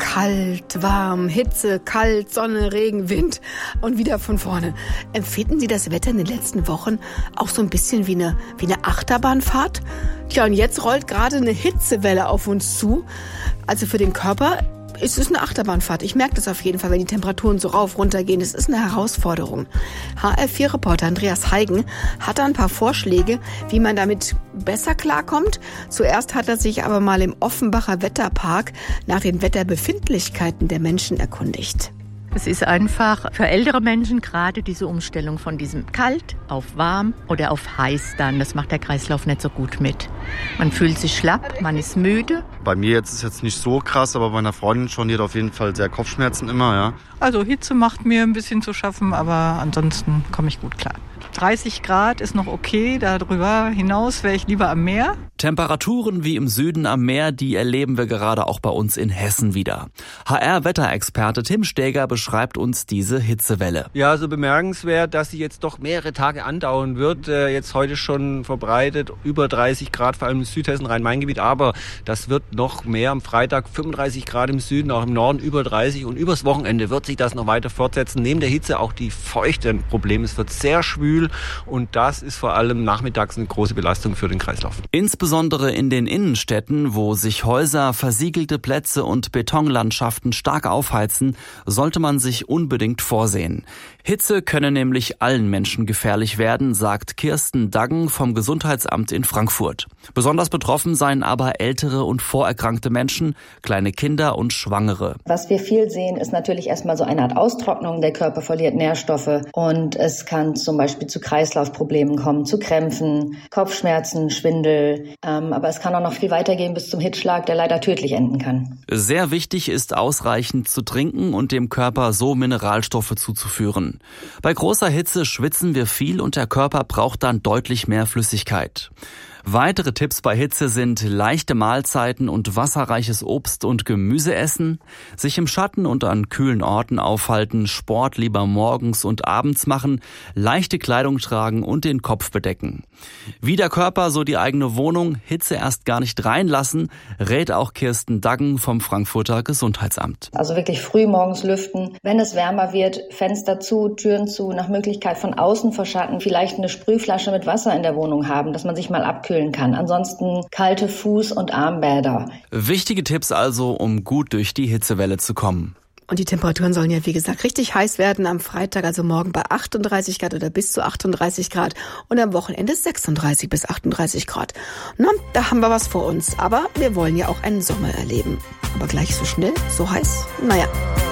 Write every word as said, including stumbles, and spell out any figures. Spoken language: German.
Kalt, warm, Hitze, kalt, Sonne, Regen, Wind und wieder von vorne. Empfinden Sie das Wetter in den letzten Wochen auch so ein bisschen wie eine, wie eine Achterbahnfahrt? Tja, und jetzt rollt gerade eine Hitzewelle auf uns zu. Also für den Körper ist es eine Achterbahnfahrt. Ich merke das auf jeden Fall, wenn die Temperaturen so rauf, runter gehen. Es ist eine Herausforderung. H R vier Reporter Andreas Heigen hat da ein paar Vorschläge, wie man damit besser klarkommt. Zuerst hat er sich aber mal im Offenbacher Wetterpark nach den Wetterbefindlichkeiten der Menschen erkundigt. Es ist einfach für ältere Menschen gerade diese Umstellung von diesem kalt auf warm oder auf heiß dann. Das macht der Kreislauf nicht so gut mit. Man fühlt sich schlapp, man ist müde. Bei mir jetzt ist es jetzt nicht so krass, aber bei meiner Freundin schon, die hat auf jeden Fall sehr Kopfschmerzen immer, ja. Also Hitze macht mir ein bisschen zu schaffen, aber ansonsten komme ich gut klar. dreißig Grad ist noch okay, darüber hinaus wäre ich lieber am Meer. Temperaturen wie im Süden am Meer, die erleben wir gerade auch bei uns in Hessen wieder. H R-Wetterexperte Tim Steger beschreibt uns diese Hitzewelle. Ja, so bemerkenswert, dass sie jetzt doch mehrere Tage andauern wird. Äh, jetzt heute schon verbreitet, über dreißig Grad, vor allem im Südhessen, Rhein-Main-Gebiet. Aber das wird noch mehr am Freitag, fünfunddreißig Grad im Süden, auch im Norden über dreißig. Und übers Wochenende wird sich das noch weiter fortsetzen. Neben der Hitze auch die Feuchte ein Problem. Es wird sehr schwül und das ist vor allem nachmittags eine große Belastung für den Kreislauf. Insbesondere in den Innenstädten, wo sich Häuser, versiegelte Plätze und Betonlandschaften stark aufheizen, sollte man sich unbedingt vorsehen. Hitze könne nämlich allen Menschen gefährlich werden, sagt Kirsten Daggen vom Gesundheitsamt in Frankfurt. Besonders betroffen seien aber ältere und vorerkrankte Menschen, kleine Kinder und Schwangere. Was wir viel sehen, ist natürlich erstmal so eine Art Austrocknung. Der Körper verliert Nährstoffe und es kann zum Beispiel zu Kreislaufproblemen kommen, zu Krämpfen, Kopfschmerzen, Schwindel. Ähm, aber es kann auch noch viel weitergehen bis zum Hitzschlag, der leider tödlich enden kann. Sehr wichtig ist, ausreichend zu trinken und dem Körper so Mineralstoffe zuzuführen. Bei großer Hitze schwitzen wir viel und der Körper braucht dann deutlich mehr Flüssigkeit. Weitere Tipps bei Hitze sind leichte Mahlzeiten und wasserreiches Obst und Gemüse essen, sich im Schatten und an kühlen Orten aufhalten, Sport lieber morgens und abends machen, leichte Kleidung tragen und den Kopf bedecken. Wie der Körper, so die eigene Wohnung, Hitze erst gar nicht reinlassen, rät auch Kirsten Daggen vom Frankfurter Gesundheitsamt. Also wirklich früh morgens lüften. Wenn es wärmer wird, Fenster zu, Türen zu, nach Möglichkeit von außen verschatten, vielleicht eine Sprühflasche mit Wasser in der Wohnung haben, dass man sich mal abkühlen kann. Ansonsten kalte Fuß- und Armbäder. Wichtige Tipps also, um gut durch die Hitzewelle zu kommen. Und die Temperaturen sollen ja, wie gesagt, richtig heiß werden am Freitag, also morgen bei achtunddreißig Grad oder bis zu achtunddreißig Grad und am Wochenende sechsunddreißig bis achtunddreißig Grad. Na, da haben wir was vor uns, aber wir wollen ja auch einen Sommer erleben. Aber gleich so schnell, so heiß? Naja.